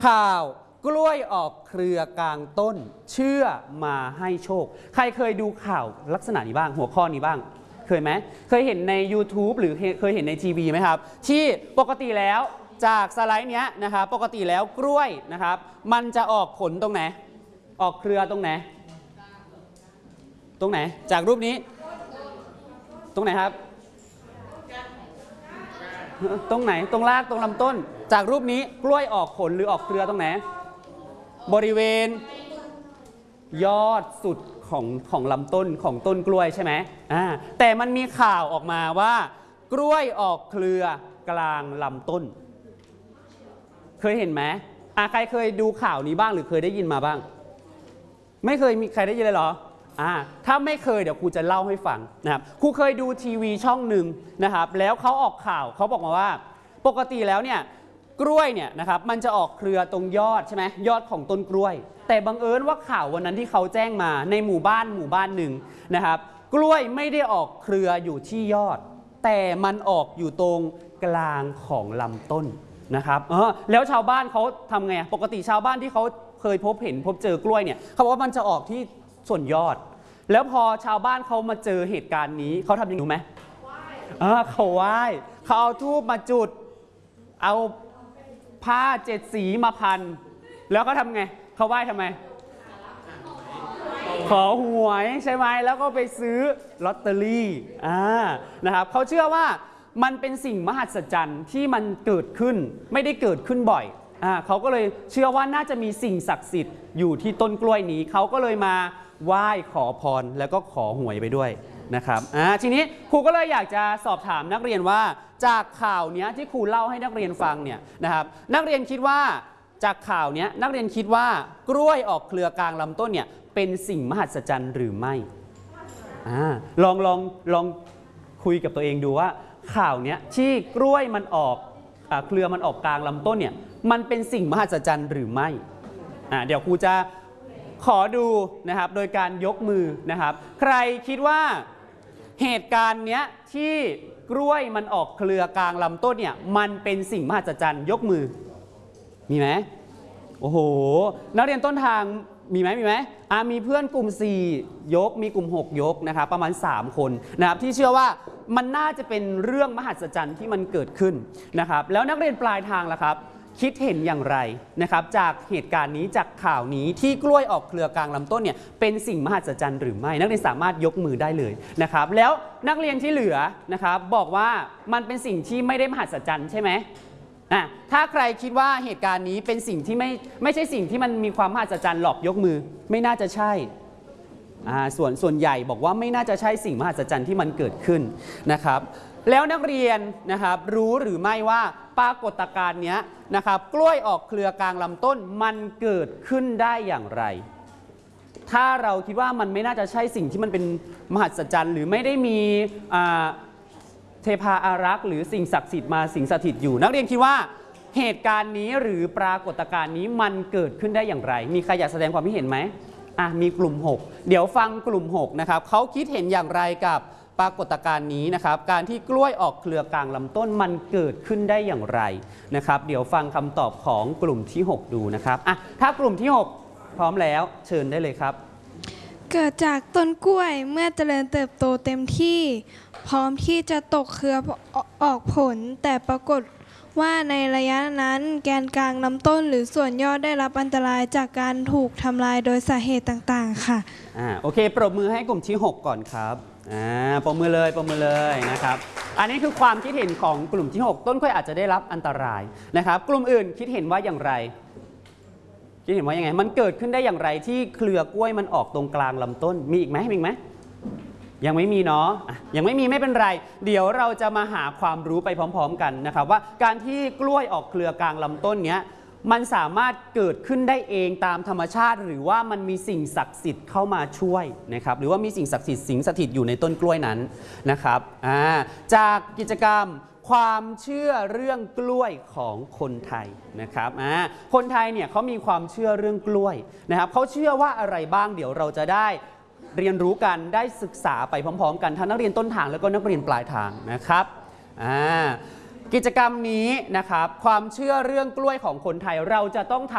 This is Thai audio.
ข่าวกล้วยออกเครือกลางต้นเชื่อมาให้โชคใครเคยดูข่าวลักษณะนี้บ้างหัวข้อนี้บ้างเคยไหมเคยเห็นใน YouTube หรือเคยเห็นในทีวีไหมครับที่ปกติแล้วจากสไลด์เนี้ยนะครับปกติแล้วกล้วยนะครับมันจะออกผลตรงไหนออกเครือตรงไหนจากรูปนี้ตรงไหนครับตรงไหนตรงรากตรงลำต้นจากรูปนี้กล้วยออกผลหรือออกเครือตรงไหนบริเวณยอดสุดของลำต้นของต้นกล้วยใช่ไหมแต่มันมีข่าวออกมาว่ากล้วยออกเครือกลางลำต้นเคยเห็นไหมใครเคยดูข่าวนี้บ้างหรือเคยได้ยินมาบ้างไม่เคยมีใครได้ยินเลยเหรอถ้าไม่เคยเดี๋ยวครูจะเล่าให้ฟังนะครับครูเคยดูทีวีช่องหนึ่งนะครับแล้วเขาออกข่าวเขาบอกมาว่าปกติแล้วเนี่ยกล้วยเนี่ยนะครับมันจะออกเครือตรงยอดใช่ไหมยอดของต้นกล้วยแต่บังเอิญว่าข่าววันนั้นที่เขาแจ้งมาในหมู่บ้านหนึ่งนะครับกล้วยไม่ได้ออกเครืออยู่ที่ยอดแต่มันออกอยู่ตรงกลางของลำต้นนะครับแล้วชาวบ้านเขาทำไงปกติชาวบ้านที่เขาเคยพบเจอกล้วยเนี่ยเขาบอกว่ามันจะออกที่ส่วนยอดแล้วพอชาวบ้านเขามาเจอเหตุการณ์นี้เขาทำยังไงรู้ไหมเขาไหว้เขาเอาธูปมาจุดเอาผ้า7 สีมาพันแล้วก็ทำไงเขาไหว้ทำไมขอหวยใช่ไหมแล้วก็ไปซื้อลอตเตอรี่นะครับเขาเชื่อว่ามันเป็นสิ่งมหัศจรรย์ที่มันเกิดขึ้นไม่ได้เกิดขึ้นบ่อยเขาก็เลยเชื่อว่าน่าจะมีสิ่งศักดิ์สิทธิ์อยู่ที่ต้นกล้วยนี้เขาก็เลยมาไหว้ขอพรแล้วก็ขอหวยไปด้วยนะครับทีนี้ครูก็เลยอยากจะสอบถามนักเรียนว่าจากข่าวนี้ที่ครูเล่าให้นักเรียนฟังเนี่ยนะครับนักเรียนคิดว่าจากข่าวนี้นักเรียนคิดว่ากล้วยออกเครือกลางลำต้นเนี่ยเป็นสิ่งมหัศจรรย์หรือไม่ลองคุยกับตัวเองดูว่าข่าวนี้ที่กล้วยมันออกเครือมันออกกลางลำต้นเนี่ยมันเป็นสิ่งมหัศจรรย์หรือไม่เดี๋ยวครูจะขอดูนะครับโดยการยกมือนะครับใครคิดว่าเหตุการณ์เนี้ยที่กล้วยมันออกเครือกลางลำต้นเนี่ยมันเป็นสิ่งมหัศจรรย์ยกมือมีไหมโอ้โหนักเรียนต้นทางมีไหมมีเพื่อนกลุ่ม4ยกมีกลุ่ม6ยกนะครับประมาณ3คนนะครับที่เชื่อว่ามันน่าจะเป็นเรื่องมหัศจรรย์ที่มันเกิดขึ้นนะครับแล้วนักเรียนปลายทางล่ะครับคิดเห็นอย่างไรนะครับจากเหตุการณ์นี้จากข่าวนี้ที่กล้วยออกเครือกลางลำต้นเนี่ยเป็นสิ่งมหัศจรรย์หรือไม่นักเรียนสามารถยกมือได้เลยนะครับแล้วนักเรียนที่เหลือนะครับบอกว่ามันเป็นสิ่งที่ไม่ได้มหัศจรรย์ใช่ไหมถ้าใครคิดว่าเหตุการณ์นี้เป็นสิ่งที่ไม่ใช่สิ่งที่มันมีความมหัศจรรย์หรอกยกมือไม่น่าจะใช่ส่วนใหญ่บอกว่าไม่น่าจะใช่สิ่งมหัศจรรย์ที่มันเกิดขึ้นนะครับแล้วนักเรียนนะครับรู้หรือไม่ว่าปรากฏการณ์นี้นะครับกล้วยออกเครือกลางลำต้นมันเกิดขึ้นได้อย่างไรถ้าเราคิดว่ามันไม่น่าจะใช่สิ่งที่มันเป็นมหัศจรรย์หรือไม่ได้มีเทพาอารักษ์หรือสิ่งศักดิ์สิทธิ์มาสิงสถิตอยู่นักเรียนคิดว่าเหตุการณ์นี้หรือปรากฏการณ์นี้มันเกิดขึ้นได้อย่างไรมีใครอยากแสดงความคิดเห็นไหมมีกลุ่ม6เดี๋ยวฟังกลุ่ม6นะครับเขาคิดเห็นอย่างไรกับปรากฏการณ์นี้นะครับการที่กล้วยออกเครือกลางลำต้นมันเกิดขึ้นได้อย่างไรนะครับเดี๋ยวฟังคำตอบของกลุ่มที่6ดูนะครับถ้ากลุ่มที่6พร้อมแล้วเชิญได้เลยครับเกิดจากต้นกล้วยเมื่อเจริญเติบโตเต็มที่พร้อมที่จะตกเครือออกผลแต่ปรากฏว่าในระยะนั้นแกนกลางลำต้นหรือส่วนยอดได้รับอันตรายจากการถูกทำลายโดยสาเหตุต่างๆค่ะโอเคปรบมือให้กลุ่มที่6ก่อนครับปรบมือเลยนะครับอันนี้คือความคิดเห็นของกลุ่มที่6ต้นกล้วยอาจจะได้รับอันตรายนะครับกลุ่มอื่นคิดเห็นว่าอย่างไรคิดเห็นว่ายังไงมันเกิดขึ้นได้อย่างไรที่เครือกล้วยมันออกตรงกลางลำต้นมีอีกไหมยังไม่มีเนาะยังไม่มีไม่เป็นไรเดี๋ยวเราจะมาหาความรู้ไปพร้อมๆกันนะครับว่าการที่กล้วยออกเครือกลางลำต้นเนี้ยมันสามารถเกิดขึ้นได้เองตามธรรมชาติหรือว่ามันมีสิ่งศักดิ์สิทธิ์เข้ามาช่วยนะครับหรือว่ามีสิ่งศักดิ์สิทธิ์สิงสถิตอยู่ในต้นกล้วยนั้นนะครับจากกิจกรรมความเชื่อเรื่องกล้วยของคนไทยนะครับคนไทยเนี่ยเขามีความเชื่อเรื่องกล้วยนะครับเขาเชื่อว่าอะไรบ้างเดี๋ยวเราจะได้เรียนรู้กันได้ศึกษาไปพร้อมๆกันทั้งนักเรียนต้นทางแล้วก็นักเรียนปลายทางนะครับกิจกรรมนี้นะครับความเชื่อเรื่องกล้วยของคนไทยเราจะต้องทำ